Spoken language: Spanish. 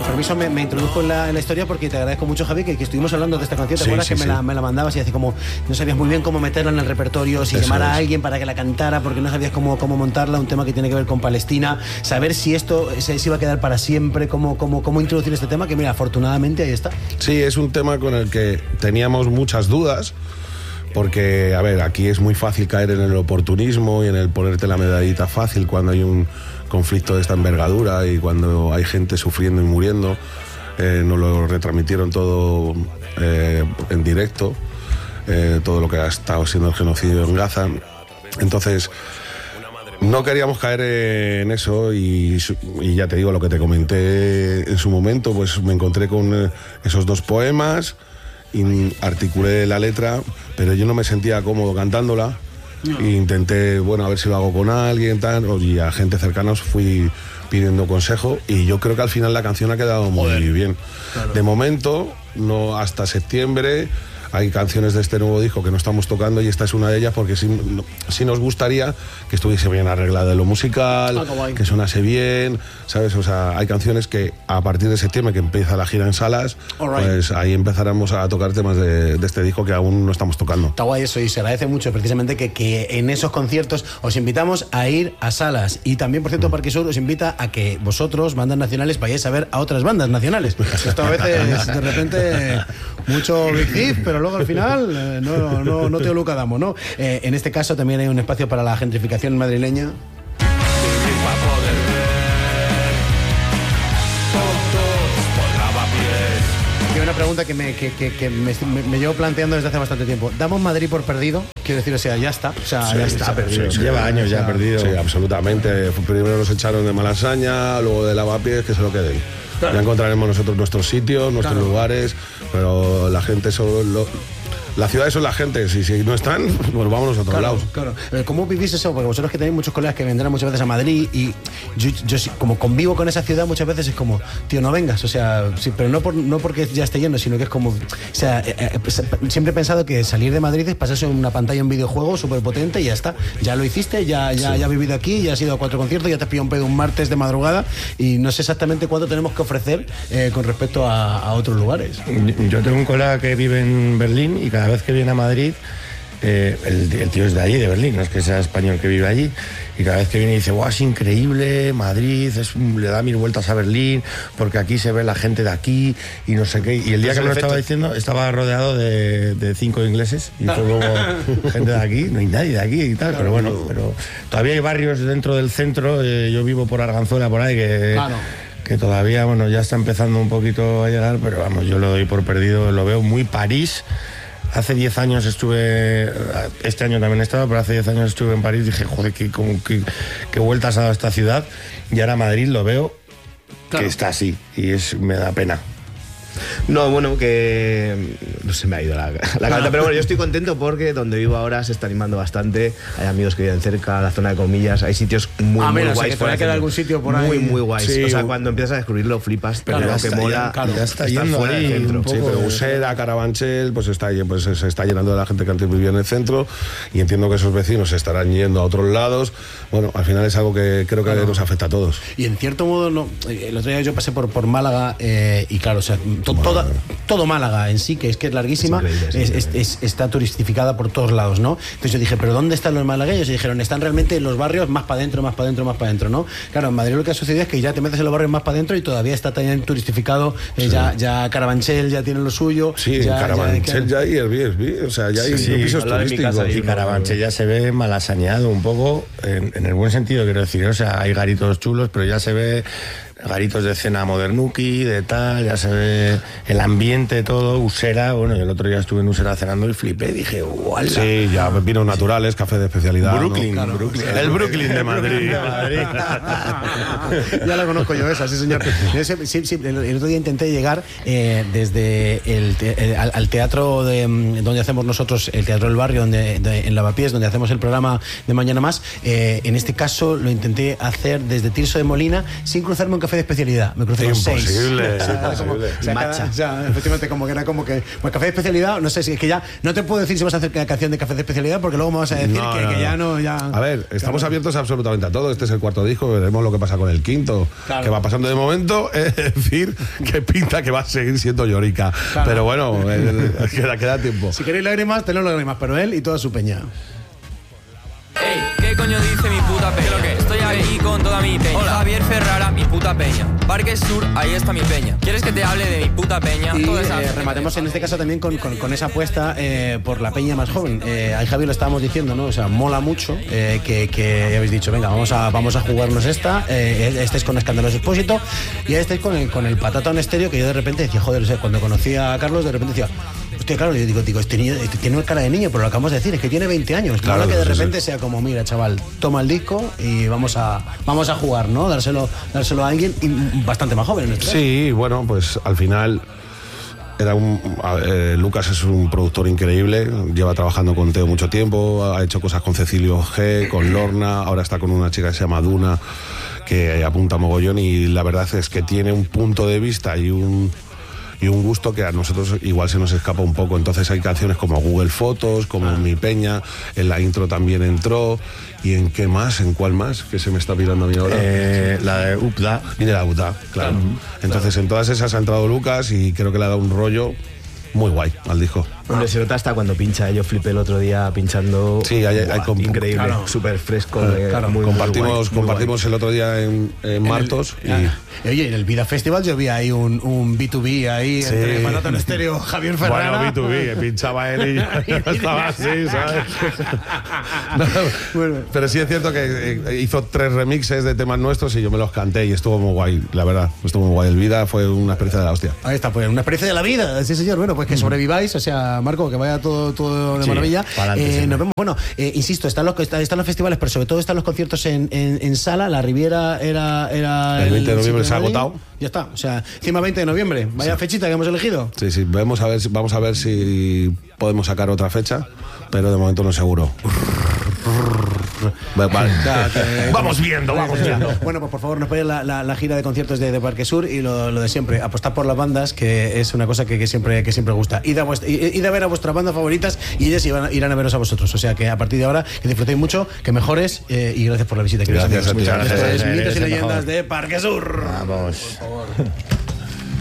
permiso me introduzco en la historia porque te agradezco mucho, Javi, que estuvimos hablando de esta canción. ¿Te acuerdas que me la mandabas y así como no sabías muy bien cómo meterla en el repertorio, si llamar a alguien para que la cantara, porque no sabías cómo montarla, un tema que tiene que ver con Palestina, saber si esto se iba a quedar para siempre, cómo introducir este tema, que mira, afortunadamente ahí está. Sí, es un tema con el que teníamos muchas dudas, porque, a ver, aquí es muy fácil caer en el oportunismo y en el ponerte la medallita fácil cuando hay un conflicto de esta envergadura y cuando hay gente sufriendo y muriendo. Nos lo retransmitieron todo en directo, todo lo que ha estado siendo el genocidio en Gaza. Entonces, no queríamos caer en eso y ya te digo, lo que te comenté en su momento, pues me encontré con esos dos poemas y articulé la letra, pero yo no me sentía cómodo cantándola. No. E intenté, a ver si lo hago con alguien, tal, y a gente cercana os fui pidiendo consejo y yo creo que al final la canción ha quedado muy bien. Claro. De momento, no hasta septiembre, hay canciones de este nuevo disco que no estamos tocando y esta es una de ellas porque sí nos gustaría que estuviese bien arreglada en lo musical, que sonase bien, ¿sabes? O sea, hay canciones que a partir de septiembre, que empieza la gira en salas, pues ahí empezaremos a tocar temas de este disco que aún no estamos tocando. Está guay eso y se agradece mucho precisamente que en esos conciertos os invitamos a ir a salas y también, por cierto, Parque Sur os invita a que vosotros, bandas nacionales, vayáis a ver a otras bandas nacionales. Esto a veces, de repente, mucho Big Thief, pero luego al final no te lo damos, ¿no? En este caso también hay un espacio para la gentrificación madrileña. Y una pregunta que me llevo planteando desde hace bastante tiempo. ¿Damos Madrid por perdido? Quiero decir, ya está. O sea, sí, ya está perdido. Sí, lleva años ya perdido. Sí, absolutamente. Primero nos echaron de Malasaña, luego de Lavapiés, que se lo queden. Claro. Ya encontraremos nosotros nuestros sitios, nuestros lugares, pero la gente la ciudad son la gente, si no están, pues vámonos a otros lados. Claro. ¿Cómo vivís eso? Porque vosotros que tenéis muchos colegas que vendrán muchas veces a Madrid y yo como convivo con esa ciudad muchas veces es como, tío, no vengas, o sea, sí, pero no porque ya esté lleno, sino que es como, o sea, siempre he pensado que salir de Madrid es pasarse una pantalla en un videojuego súper potente y ya está, ya lo hiciste, ya has vivido aquí, ya has ido a 4 conciertos, ya te has pillado un pedo un martes de madrugada y no sé exactamente cuánto tenemos que ofrecer con respecto a otros lugares. Yo tengo un colega que vive en Berlín y cada vez que viene a Madrid, el tío es de allí, de Berlín, no es que sea español que vive allí, y cada vez que viene dice, ¡guau, es increíble, Madrid, le da 1000 vueltas a Berlín, porque aquí se ve la gente de aquí, y no sé qué. Y el día que me lo estaba diciendo, estaba rodeado de 5 ingleses, y fue luego gente de aquí, no hay nadie de aquí y tal, pero pero todavía hay barrios dentro del centro, yo vivo por Arganzuela, por ahí, que todavía, ya está empezando un poquito a llegar, pero vamos, yo lo doy por perdido, lo veo muy París. Hace 10 años estuve, este año también he estado, pero hace 10 años estuve en París y dije, joder, qué vueltas ha dado esta ciudad. Y ahora Madrid lo veo que está así y me da pena. No, que no se me ha ido la cabeza, pero yo estoy contento porque donde vivo ahora se está animando bastante, hay amigos que viven cerca, la zona de Comillas, hay sitios muy guays. ¿Te queda algún sitio por ahí? Muy guays, o sea, cuando empiezas a descubrirlo flipas, pero lo que mola ya está yendo fuera del centro. Sí, pero Usera, Carabanchel, pues se está llenando de la gente que antes vivía en el centro y entiendo que esos vecinos se estarán yendo a otros lados. Al final es algo que creo que nos afecta a todos. Y en cierto modo, el otro día yo pasé por Málaga y claro, o sea, todo Málaga en sí, que es larguísima, está turistificada por todos lados, ¿no? Entonces yo dije, ¿pero dónde están los malagueños? Y dijeron, están realmente en los barrios más para adentro, ¿no? Claro, en Madrid lo que ha sucedido es que ya te metes en los barrios más para adentro y todavía está también turistificado, ya Carabanchel ya tiene lo suyo. Sí, en Carabanchel ya hay Airbnb, o sea, ya hay pisos turísticos. Y Carabanchel ya se ve malasañado un poco, en el buen sentido, quiero decir, o sea, hay garitos chulos, pero ya se ve garitos de cena modernuki, de tal, ya se ve el ambiente, todo, Usera, yo el otro día estuve en Usera cenando y flipé, dije, ¡guau! Sí, ya vinos naturales, café de especialidad. Brooklyn, el Brooklyn de Madrid. Ya la conozco yo esa, sí señor. Sí, el otro día intenté llegar desde al teatro donde hacemos nosotros, el Teatro del Barrio, en Lavapiés, donde hacemos el programa de Mañana Más. En este caso lo intenté hacer desde Tirso de Molina, sin cruzarme un café café de especialidad. Me crucé con 6. Imposible, Efectivamente, como que era como que. Pues café de especialidad, no sé si es que ya. No te puedo decir si vas a hacer canción de café de especialidad, porque luego me vas a decir que ya no. Ya, a ver, estamos abiertos absolutamente a todo. Este es el 4º disco, veremos lo que pasa con el 5º. Claro. Que va pasando de momento, es decir, que pinta que va a seguir siendo Llorica. Claro. Pero bueno, queda tiempo. Si queréis lágrimas, tened lágrimas, pero él y toda su peña. Ey, ¿qué coño dice mi puta peña? Estoy aquí con toda mi peña. Hola. Javier Ferrara, mi puta peña. Parque Sur, ahí está mi peña. ¿Quieres que te hable de mi puta peña? Y rematemos en este caso también con esa apuesta por la peña más joven. Ahí Javier lo estábamos diciendo, ¿no? O sea, mola mucho que habéis dicho, venga, vamos a jugarnos esta. Estáis con Escandaloso Expósito y ahí estáis con el Patatón Estéreo, que yo de repente decía, joder, o sea, cuando conocí a Carlos, de repente decía, hostia, claro, yo digo, este niño tiene cara de niño, pero lo acabamos de decir, es que tiene 20 años. Claro que de repente sea como, mira, chaval, toma el disco y vamos a jugar, ¿no? Dárselo a alguien bastante más joven en este caso. Sí, bueno, pues al final Lucas es un productor increíble, lleva trabajando con Teo mucho tiempo, ha hecho cosas con Cecilio G, con Lorna, ahora está con una chica que se llama Duna, que apunta mogollón, y la verdad es que tiene un punto de vista y un gusto que a nosotros igual se nos escapa un poco. Entonces hay canciones como Google Fotos, como Mi Peña, en la intro también entró. ¿Y en qué más? ¿En cuál más? Que se me está pirando a mí ahora. La de Upda. Y de la UTA, claro. Entonces en todas esas ha entrado Lucas y creo que le ha dado un rollo muy guay al disco. Hombre, se nota hasta cuando pincha. Yo flipé el otro día pinchando. Sí, hay increíble, claro. súper fresco. Compartimos el otro día en Martos. Oye, en el Vida Festival yo vi ahí un B2B ahí entre Patatón Estéreo, Javier Ferrara. Bueno, B2B, pinchaba él y estaba así, ¿sabes? Bueno. Pero sí es cierto que hizo 3 remixes de temas nuestros y yo me los canté y estuvo muy guay, la verdad. Estuvo muy guay. El Vida fue una experiencia de la hostia. Ahí está, pues una experiencia de la vida, sí señor. Bueno, pues que sobreviváis, o sea, Marco, que vaya todo de maravilla. Nos vemos, bueno, insisto, están los festivales, pero sobre todo están los conciertos en sala. La Riviera era el 20 de noviembre se ha agotado. Ya está, o sea, encima 20 de noviembre, vaya fechita que hemos elegido. Sí, vamos a ver si podemos sacar otra fecha, pero de momento no es seguro. Vale. Vamos viendo. Bueno, pues por favor, nos ponéis la gira de conciertos de Parque Sur y lo de siempre, apostad por las bandas, que es una cosa que siempre gusta. Id a ver a vuestras bandas favoritas y ellas irán a veros a vosotros. O sea que a partir de ahora, que disfrutéis mucho, que mejores y gracias por la visita. Gracias a ti. Esto es Mitos y Leyendas de Parque Sur. Vamos. Por favor.